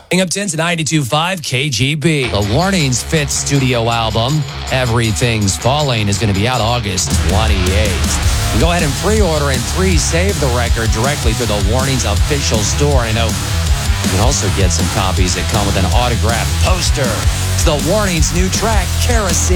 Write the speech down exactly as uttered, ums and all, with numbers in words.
Up ten to ninety-two point five K G B. The Warnings fifth studio album, Everything's Falling, is going to be out August twenty-eighth. You go ahead and pre-order and pre-save the record directly through the Warnings official store. I know you can also get some copies that come with an autographed poster. It's the Warnings' new track, Kerosene.